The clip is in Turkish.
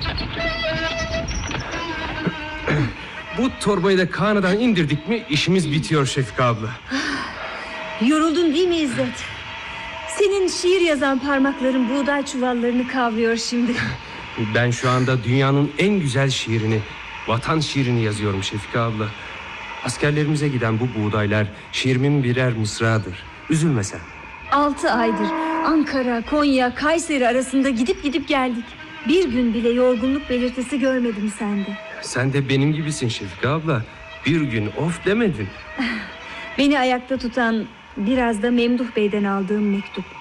Bu torbayı da Kana'dan indirdik mi işimiz bitiyor Şefika abla. Yoruldun değil mi İzzet? Senin şiir yazan parmakların buğday çuvallarını kavruyor şimdi. Ben şu anda dünyanın en güzel şiirini, vatan şiirini yazıyorum Şefika abla. Askerlerimize giden bu buğdaylar şiirimin birer mısradır. Üzülme sen. 6 aydır Ankara, Konya, Kayseri arasında gidip geldik. Bir gün bile yorgunluk belirtisi görmedim sende. Sen de benim gibisin Şefika abla. Bir gün of demedin. Beni ayakta tutan biraz da Memduh Bey'den aldığım mektup.